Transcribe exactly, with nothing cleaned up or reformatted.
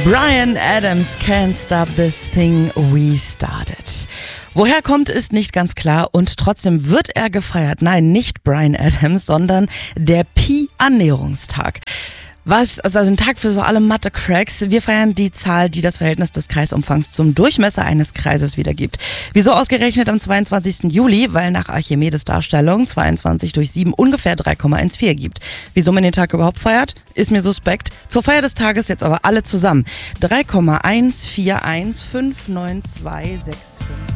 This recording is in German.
Bryan Adams, Can't Stop This Thing We Started. Woher kommt, ist nicht ganz klar und trotzdem wird er gefeiert. Nein, nicht Bryan Adams, sondern der Pi-Annäherungstag. Was, also ein Tag für so alle Mathe-Cracks. Wir feiern die Zahl, die das Verhältnis des Kreisumfangs zum Durchmesser eines Kreises wiedergibt. Wieso ausgerechnet am zweiundzwanzigsten Juli? Weil nach Archimedes Darstellung zweiundzwanzig durch sieben ungefähr drei Komma vierzehn gibt. Wieso man den Tag überhaupt feiert? Ist mir suspekt. Zur Feier des Tages jetzt aber alle zusammen. drei Komma eins vier eins fünf neun zwei sechs fünf